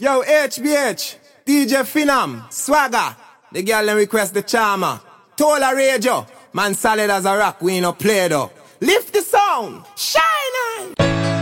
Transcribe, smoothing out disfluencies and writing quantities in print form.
Yo, HBH, DJ Phenom, Swagger. The girl them request the charmer. Tola Radio, man solid as a rock, we no play though. Lift the sound, shine on.